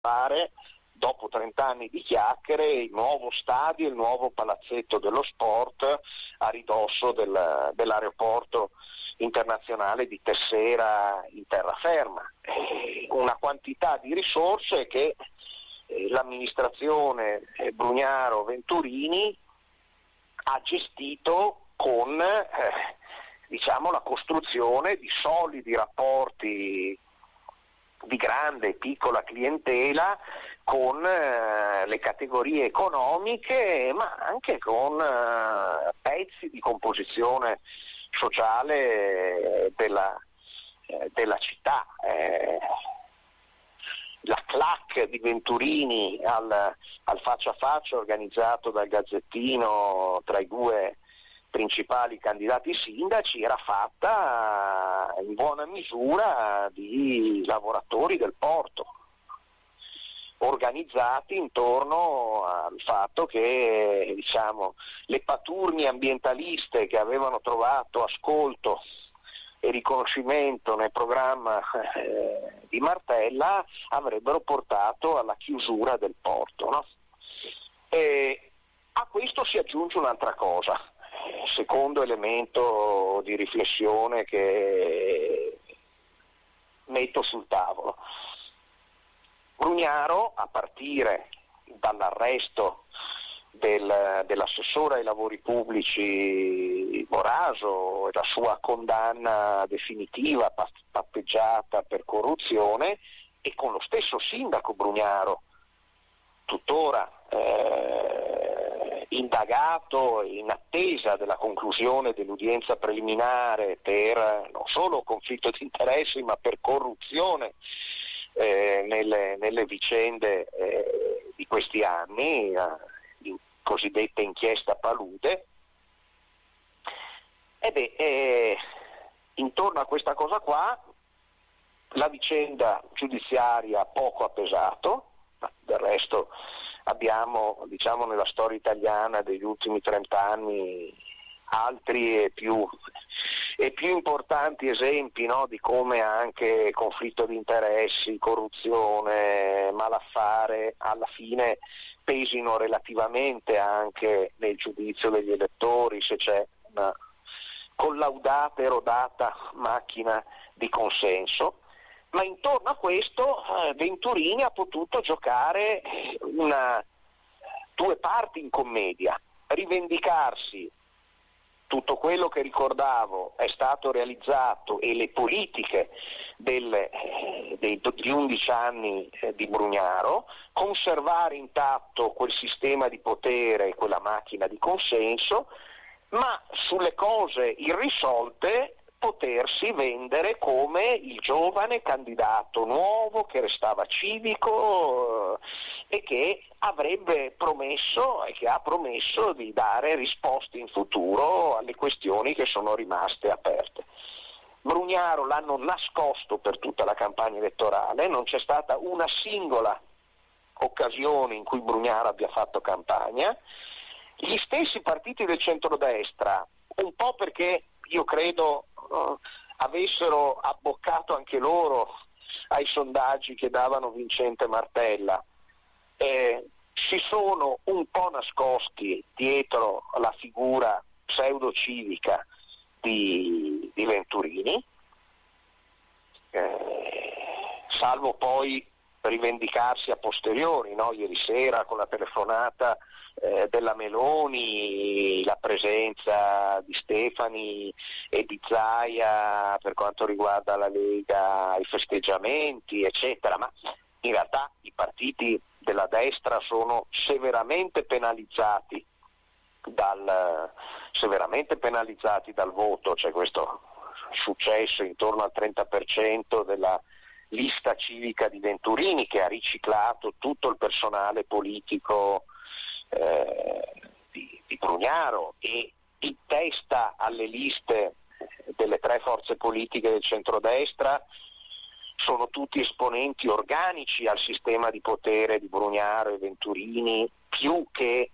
fare, dopo 30 anni di chiacchiere, il nuovo stadio, il nuovo palazzetto dello sport a ridosso dell'aeroporto internazionale di Tessera in terraferma. Una quantità di risorse che l'amministrazione Brugnaro Venturini ha gestito con la costruzione di solidi rapporti di grande e piccola clientela con le categorie economiche, ma anche con pezzi di composizione sociale della città. La clac di Venturini al faccia a faccia organizzato dal Gazzettino tra i due principali candidati sindaci era fatta in buona misura di lavoratori del porto, organizzati intorno al fatto che le paturnie ambientaliste che avevano trovato ascolto e riconoscimento nel programma di Martella avrebbero portato alla chiusura del porto, no? E a questo si aggiunge un'altra cosa, secondo elemento di riflessione che metto sul tavolo. Brugnaro, a partire dall'arresto dell'assessore ai lavori pubblici Moraso e la sua condanna definitiva patteggiata per corruzione, e con lo stesso sindaco Brugnaro tuttora indagato in attesa della conclusione dell'udienza preliminare per non solo conflitto di interessi ma per corruzione nelle vicende di questi anni, cosiddetta inchiesta Palude. Intorno a questa cosa qua la vicenda giudiziaria poco ha pesato, del resto abbiamo nella storia italiana degli ultimi 30 anni altri e più importanti esempi, no, di come anche conflitto di interessi, corruzione, malaffare alla fine pesino relativamente anche nel giudizio degli elettori, se c'è una collaudata e rodata macchina di consenso. Ma intorno a questo Venturini ha potuto giocare due parti in commedia: rivendicarsi, tutto quello che ricordavo è stato realizzato e le politiche di 11 anni di Brugnaro, conservare intatto quel sistema di potere e quella macchina di consenso, ma sulle cose irrisolte potersi vendere come il giovane candidato nuovo che restava civico e che avrebbe promesso e che ha promesso di dare risposte in futuro alle questioni che sono rimaste aperte. Brugnaro l'hanno nascosto per tutta la campagna elettorale, non c'è stata una singola occasione in cui Brugnaro abbia fatto campagna. Gli stessi partiti del centrodestra, un po' perché io credo avessero abboccato anche loro ai sondaggi che davano vincente Martella, si sono un po' nascosti dietro la figura pseudo-civica di Venturini, salvo poi rivendicarsi a posteriori, no? Ieri sera con la telefonata della Meloni, la presenza di Stefani e di Zaia per quanto riguarda la Lega, i festeggiamenti eccetera, ma in realtà i partiti della destra sono severamente penalizzati dal voto. C'è questo successo intorno al 30% della lista civica di Venturini, che ha riciclato tutto il personale politico di Brugnaro, e in testa alle liste delle tre forze politiche del centrodestra sono tutti esponenti organici al sistema di potere di Brugnaro e Venturini, più che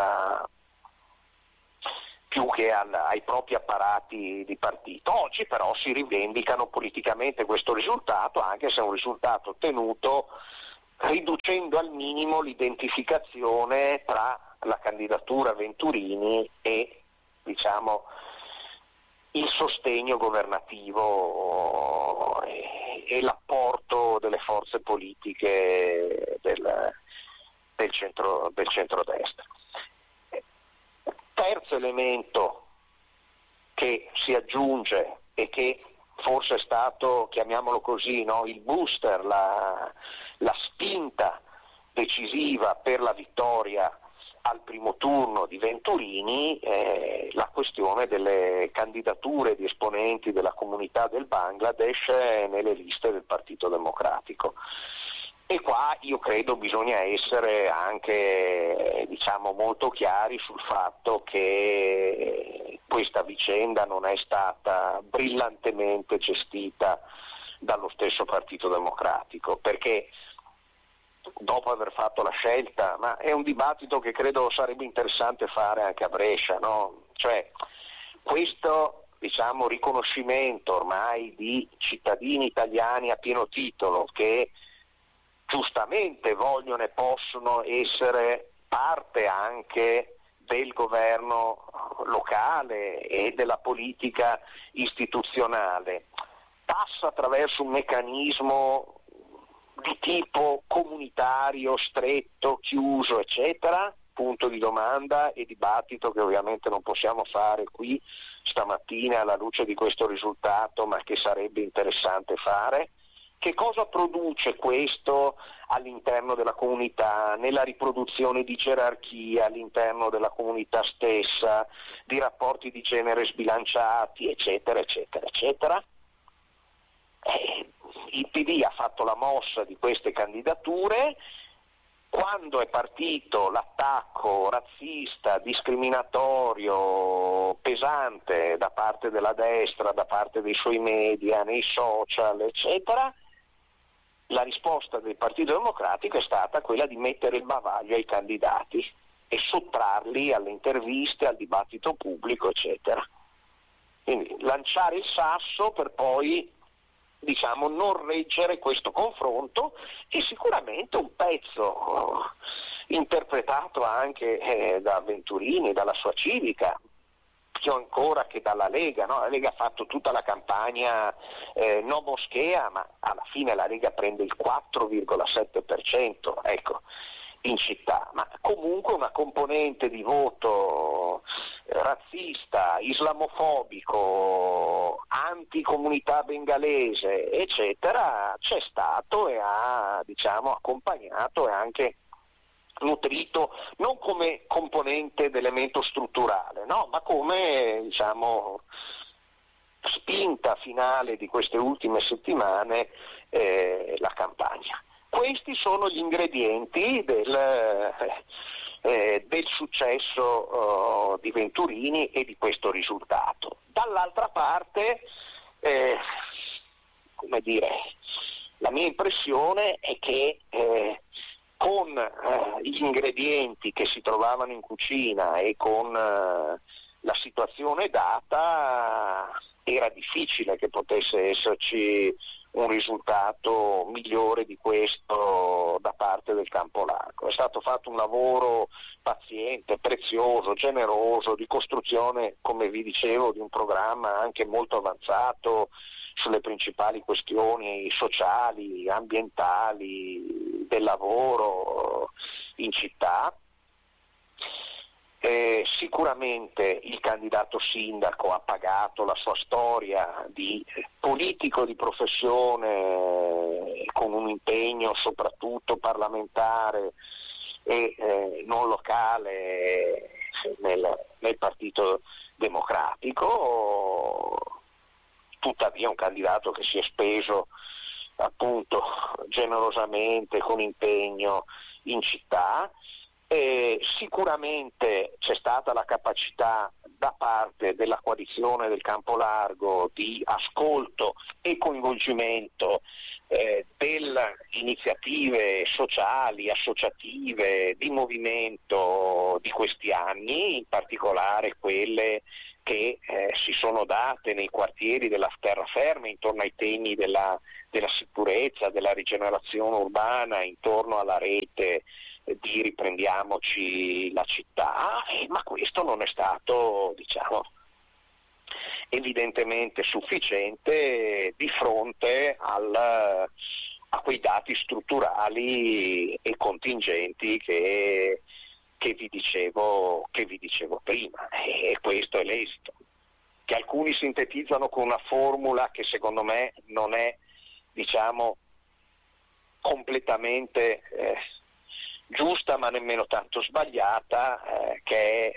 ai propri apparati di partito. Oggi però si rivendicano politicamente questo risultato, anche se è un risultato ottenuto riducendo al minimo l'identificazione tra la candidatura Venturini e, diciamo, il sostegno governativo e l'apporto delle forze politiche del centrodestra. Terzo elemento che si aggiunge e che forse è stato, chiamiamolo così, no, il booster, la spinta decisiva per la vittoria al primo turno di Venturini, la questione delle candidature di esponenti della comunità del Bangladesh nelle liste del Partito Democratico. E qua io credo bisogna essere anche, diciamo, molto chiari sul fatto che questa vicenda non è stata brillantemente gestita dallo stesso Partito Democratico, perché dopo aver fatto la scelta, ma è un dibattito che credo sarebbe interessante fare anche a Brescia, no? Cioè questo, diciamo, riconoscimento ormai di cittadini italiani a pieno titolo che giustamente vogliono e possono essere parte anche del governo locale e della politica istituzionale, passa attraverso un meccanismo di tipo comunitario, stretto, chiuso, eccetera? Punto di domanda e dibattito che ovviamente non possiamo fare qui stamattina alla luce di questo risultato, ma che sarebbe interessante fare. Che cosa produce questo all'interno della comunità, nella riproduzione di gerarchia all'interno della comunità stessa, di rapporti di genere sbilanciati, eccetera, eccetera, eccetera? Il PD ha fatto la mossa di queste candidature. Quando è partito l'attacco razzista, discriminatorio, pesante da parte della destra, da parte dei suoi media, nei social, eccetera, la risposta del Partito Democratico è stata quella di mettere il bavaglio ai candidati e sottrarli alle interviste, al dibattito pubblico, eccetera. Quindi lanciare il sasso per poi, diciamo, non reggere questo confronto, e sicuramente un pezzo interpretato anche da Venturini, dalla sua civica, più ancora che dalla Lega, no? La Lega ha fatto tutta la campagna no moschea, ma alla fine la Lega prende il 4,7%, ecco, in città, ma comunque una componente di voto razzista, islamofobico, anticomunità bengalese, eccetera, c'è stato e ha, diciamo, accompagnato e anche nutrito non come componente d'elemento strutturale, no, ma come, diciamo, spinta finale di queste ultime settimane la campagna. Questi sono gli ingredienti del successo di Venturini e di questo risultato. Dall'altra parte, come dire, la mia impressione è che con gli ingredienti che si trovavano in cucina e con la situazione data, era difficile che potesse esserci un risultato migliore di questo da parte del campo largo. È stato fatto un lavoro paziente, prezioso, generoso, di costruzione, come vi dicevo, di un programma anche molto avanzato sulle principali questioni sociali, ambientali, del lavoro in città. Sicuramente il candidato sindaco ha pagato la sua storia di politico di professione con un impegno soprattutto parlamentare e non locale nel Partito Democratico. Tuttavia un candidato che si è speso appunto generosamente, con impegno in città. Sicuramente c'è stata la capacità da parte della coalizione del campo largo di ascolto e coinvolgimento delle iniziative sociali, associative, di movimento di questi anni, in particolare quelle che si sono date nei quartieri della terraferma intorno ai temi della sicurezza, della rigenerazione urbana, intorno alla rete di riprendiamoci la città, ma questo non è stato, evidentemente sufficiente di fronte a quei dati strutturali e contingenti che vi dicevo prima, e questo è l'esito, che alcuni sintetizzano con una formula che secondo me non è completamente giusta ma nemmeno tanto sbagliata, che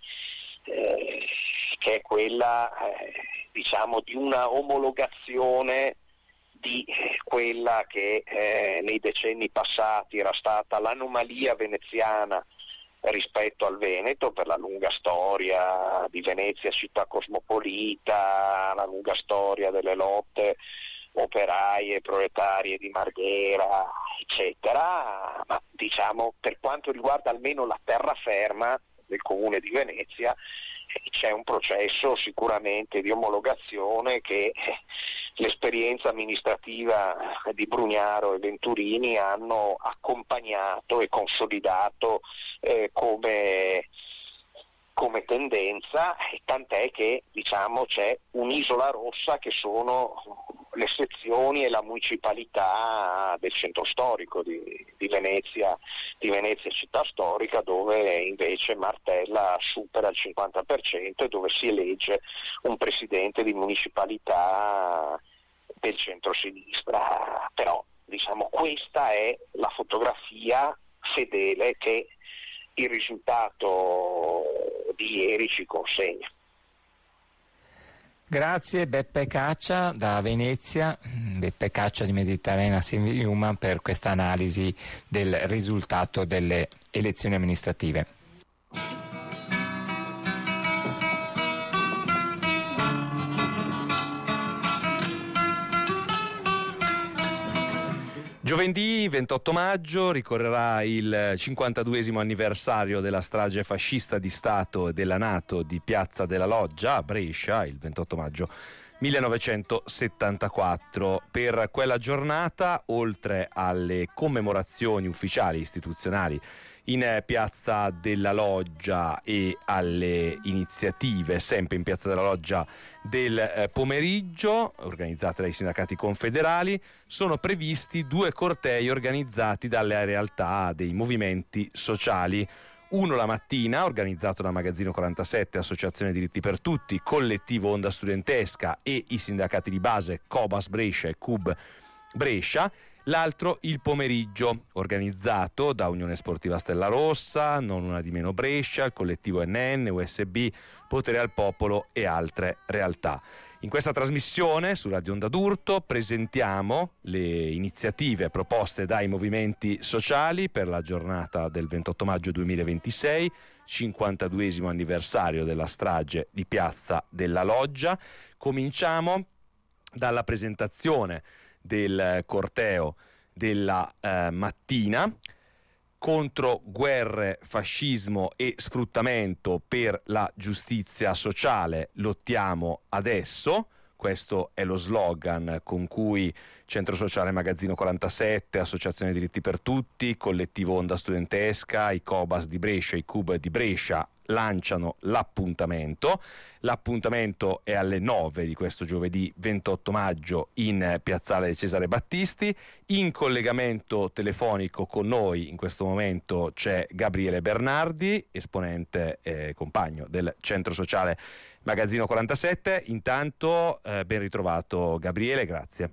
è quella di una omologazione di quella che nei decenni passati era stata l'anomalia veneziana rispetto al Veneto, per la lunga storia di Venezia città cosmopolita, la lunga storia delle lotte operaie, proletarie di Marghera, eccetera, ma per quanto riguarda almeno la terraferma del comune di Venezia c'è un processo sicuramente di omologazione che l'esperienza amministrativa di Brugnaro e Venturini hanno accompagnato e consolidato come tendenza, tant'è che c'è un'isola rossa che sono le sezioni e la municipalità del centro storico di Venezia città storica, dove invece Martella supera il 50% e dove si elegge un presidente di municipalità del centro-sinistra. Però questa è la fotografia fedele che il risultato di ieri ci consegna. Grazie Beppe Caccia da Venezia, Beppe Caccia di Mediterranea Civil Human, per questa analisi del risultato delle elezioni amministrative. Giovedì 28 maggio ricorrerà il 52esimo anniversario della strage fascista di Stato e della NATO di Piazza della Loggia a Brescia, il 28 maggio 1974. Per quella giornata, oltre alle commemorazioni ufficiali istituzionali in Piazza della Loggia e alle iniziative sempre in Piazza della Loggia del pomeriggio organizzate dai sindacati confederali, sono previsti 2 cortei organizzati dalle realtà dei movimenti sociali. Uno la mattina, organizzato da Magazzino 47, Associazione Diritti per Tutti, Collettivo Onda Studentesca e i sindacati di base Cobas Brescia e CUB Brescia. L'altro il pomeriggio, organizzato da Unione Sportiva Stella Rossa, Non Una di Meno Brescia, il collettivo NN, USB, Potere al Popolo e altre realtà. In questa trasmissione su Radio Onda d'Urto presentiamo le iniziative proposte dai movimenti sociali per la giornata del 28 maggio 2026, 52esimo anniversario della strage di Piazza della Loggia. Cominciamo dalla presentazione del corteo della mattina. Contro guerre, fascismo e sfruttamento, per la giustizia sociale lottiamo adesso. Questo è lo slogan con cui Centro Sociale Magazzino 47, Associazione Diritti per Tutti, Collettivo Onda Studentesca, i Cobas di Brescia, i CUB di Brescia lanciano l'appuntamento. L'appuntamento è alle 9 di questo giovedì 28 maggio in Piazzale Cesare Battisti. In collegamento telefonico con noi in questo momento c'è Gabriele Bernardi, esponente compagno del Centro Sociale Magazzino 47. Intanto ben ritrovato Gabriele, grazie.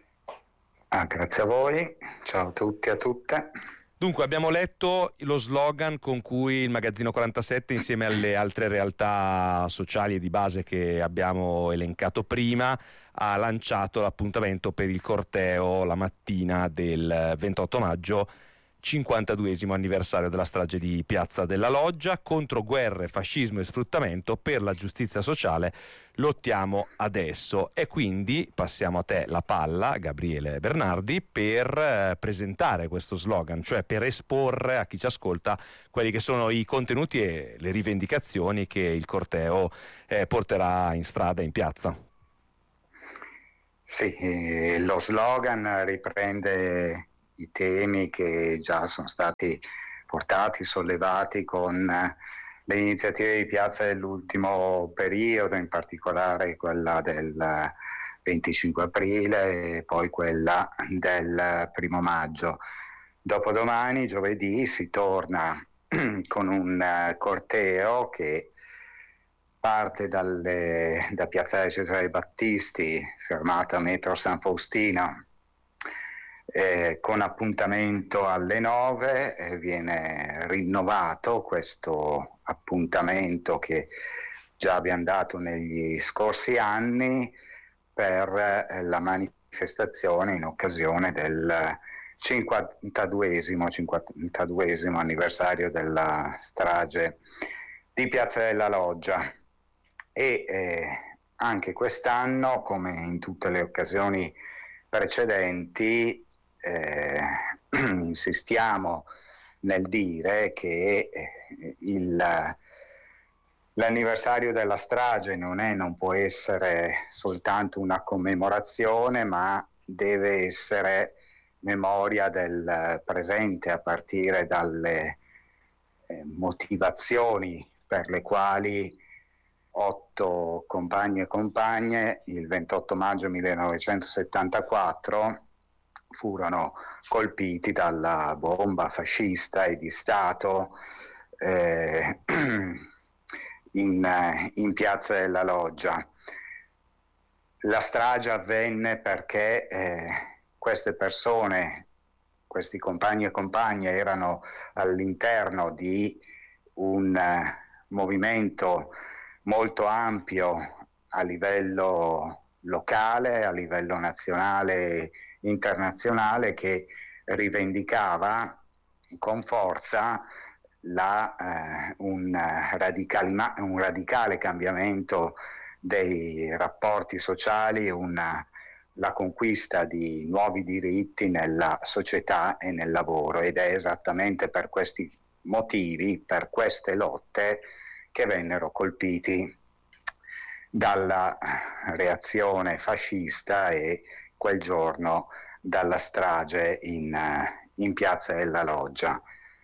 Grazie a voi, ciao a tutti e a tutte. Dunque, abbiamo letto lo slogan con cui il Magazzino 47, insieme alle altre realtà sociali e di base che abbiamo elencato prima, ha lanciato l'appuntamento per il corteo la mattina del 28 maggio, 52esimo anniversario della strage di Piazza della Loggia. Contro guerre, fascismo e sfruttamento, per la giustizia sociale lottiamo adesso. E quindi passiamo a te la palla, Gabriele Bernardi, per presentare questo slogan, cioè per esporre a chi ci ascolta quelli che sono i contenuti e le rivendicazioni che il corteo porterà in strada, in piazza. Sì, lo slogan riprende i temi che già sono stati portati, sollevati con le iniziative di piazza dell'ultimo periodo, in particolare quella del 25 aprile e poi quella del 1 maggio. Dopodomani, giovedì, si torna con un corteo che parte da Piazza dei Cesare Battisti, fermata metro San Faustino, con appuntamento alle 9. Viene rinnovato questo appuntamento che già abbiamo dato negli scorsi anni per la manifestazione in occasione del 52esimo anniversario della strage di Piazza della Loggia. E anche quest'anno, come in tutte le occasioni precedenti, insistiamo nel dire che l'anniversario della strage non può essere soltanto una commemorazione, ma deve essere memoria del presente, a partire dalle motivazioni per le quali 8 compagni e compagne il 28 maggio 1974 furono colpiti dalla bomba fascista e di Stato in Piazza della Loggia. La strage avvenne perché queste persone, questi compagni e compagne, erano all'interno di un movimento molto ampio a livello locale, a livello nazionale e internazionale, che rivendicava con forza un radicale cambiamento dei rapporti sociali, la conquista di nuovi diritti nella società e nel lavoro. Ed è esattamente per questi motivi, per queste lotte, che vennero colpiti dalla reazione fascista e quel giorno dalla strage in Piazza della Loggia.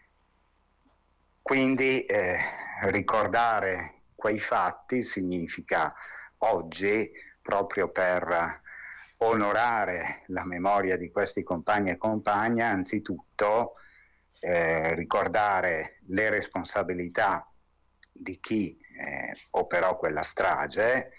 Quindi ricordare quei fatti significa oggi, proprio per onorare la memoria di questi compagni e compagne, anzitutto ricordare le responsabilità di chi operò quella strage,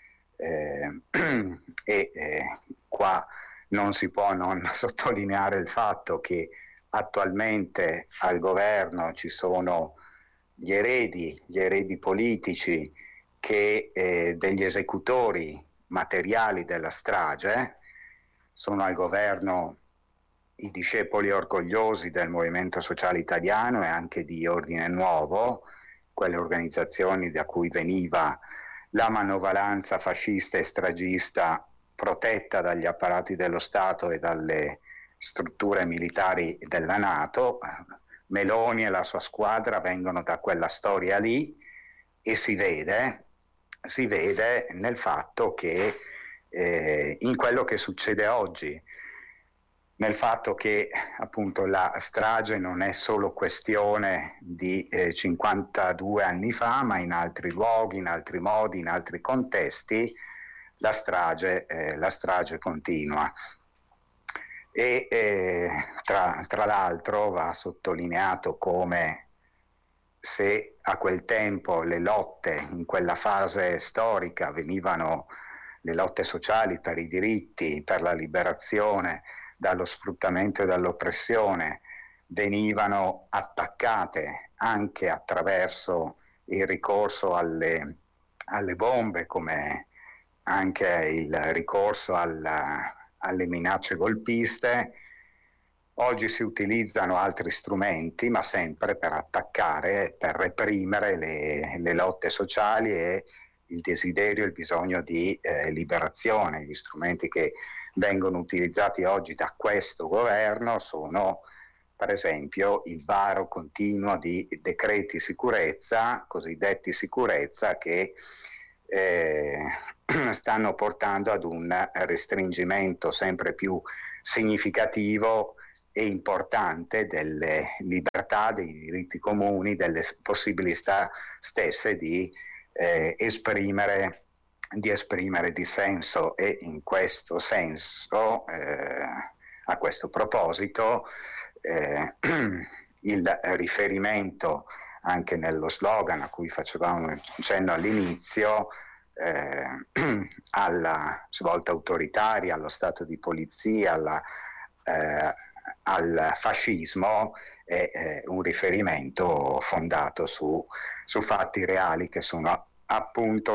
qua non si può non sottolineare il fatto che attualmente al governo ci sono gli eredi politici degli esecutori materiali della strage. Sono al governo i discepoli orgogliosi del Movimento Sociale Italiano e anche di Ordine Nuovo, quelle organizzazioni da cui veniva la manovalanza fascista e stragista protetta dagli apparati dello Stato e dalle strutture militari della NATO. Meloni e la sua squadra vengono da quella storia lì e si vede nel fatto che in quello che succede oggi, nel fatto che appunto la strage non è solo questione di 52 anni fa, ma in altri luoghi, in altri modi, in altri contesti, la strage continua. E tra l'altro va sottolineato come, se a quel tempo le lotte in quella fase storica venivano le lotte sociali per i diritti, per la liberazione dallo sfruttamento e dall'oppressione, venivano attaccate anche attraverso il ricorso alle bombe, come anche il ricorso alle minacce golpiste, Oggi si utilizzano altri strumenti, ma sempre per attaccare, per reprimere le lotte sociali e il desiderio e il bisogno di liberazione. Gli strumenti che vengono utilizzati oggi da questo governo sono, per esempio, il varo continuo di decreti sicurezza, cosiddetti sicurezza, che stanno portando ad un restringimento sempre più significativo e importante delle libertà, dei diritti comuni, delle possibilità stesse di esprimere dissenso. E in questo senso, a questo proposito, il riferimento anche nello slogan a cui facevamo cenno all'inizio, alla svolta autoritaria, allo stato di polizia, al fascismo, è un riferimento fondato su fatti reali, che sono appunto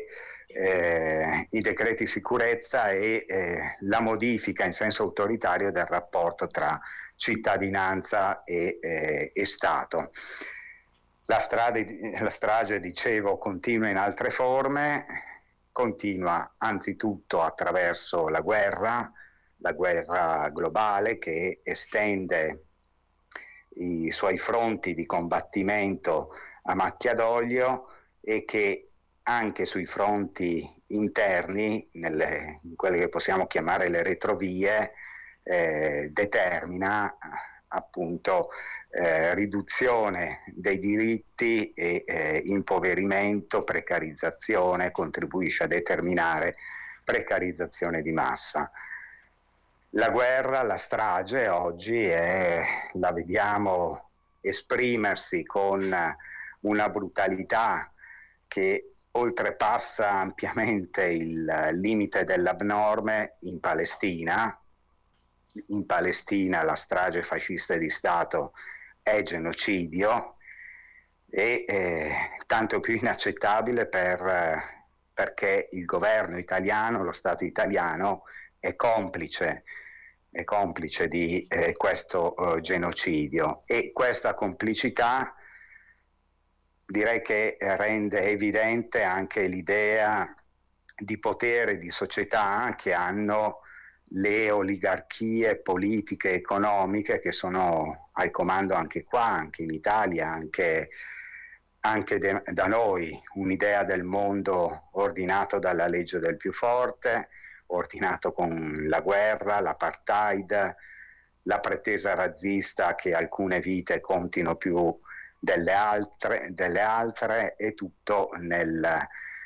i decreti sicurezza e la modifica in senso autoritario del rapporto tra cittadinanza e Stato. La strage, dicevo, continua in altre forme, continua anzitutto attraverso la guerra globale, che estende i suoi fronti di combattimento a macchia d'olio e che anche sui fronti interni, in quelle che possiamo chiamare le retrovie, determina appunto riduzione dei diritti e impoverimento, precarizzazione, contribuisce a determinare precarizzazione di massa. La guerra, la strage oggi la vediamo esprimersi con una brutalità che oltrepassa ampiamente il limite dell'abnorme in Palestina. In Palestina la strage fascista di Stato è genocidio e tanto più inaccettabile perché il governo italiano, lo Stato italiano, è complice di questo genocidio, e questa complicità direi che rende evidente anche l'idea di potere e di società che hanno le oligarchie politiche e economiche che sono al comando anche qua, anche in Italia, anche da noi, un'idea del mondo ordinato dalla legge del più forte, ordinato con la guerra, l'apartheid, la pretesa razzista che alcune vite contino più delle altre, e tutto nel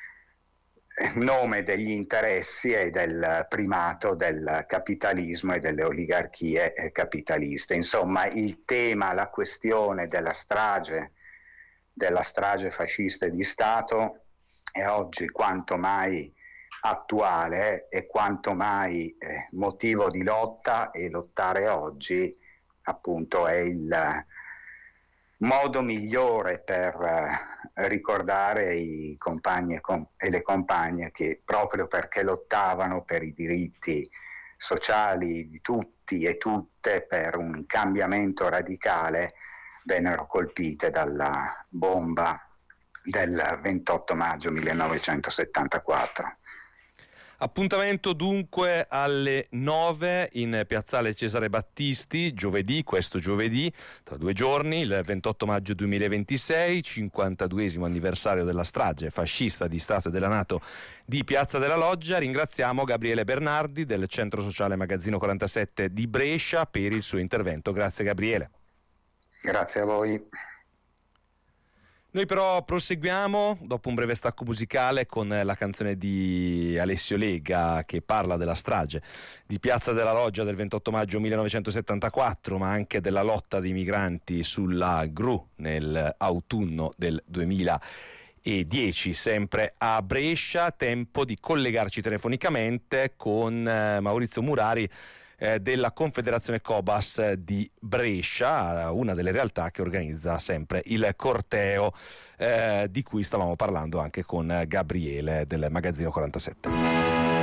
nome degli interessi e del primato del capitalismo e delle oligarchie capitaliste. Insomma, il tema, la questione della strage fascista di Stato è oggi quanto mai attuale e quanto mai motivo di lotta, e lottare oggi appunto è il modo migliore per ricordare i compagni e le compagne che, proprio perché lottavano per i diritti sociali di tutti e tutte, per un cambiamento radicale, vennero colpite dalla bomba del 28 maggio 1974. Appuntamento dunque alle 9 in piazzale Cesare Battisti, questo giovedì, tra 2 giorni, il 28 maggio 2026, 52esimo anniversario della strage fascista di Stato e della NATO di Piazza della Loggia. Ringraziamo Gabriele Bernardi del Centro Sociale Magazzino 47 di Brescia per il suo intervento. Grazie Gabriele. Grazie a voi. Noi però proseguiamo dopo un breve stacco musicale con la canzone di Alessio Lega che parla della strage di Piazza della Loggia del 28 maggio 1974, ma anche della lotta dei migranti sulla Gru nell'autunno del 2010, sempre a Brescia. Tempo di collegarci telefonicamente con Maurizio Murari della Confederazione Cobas di Brescia, una delle realtà che organizza sempre il corteo di cui stavamo parlando anche con Gabriele del Magazzino 47.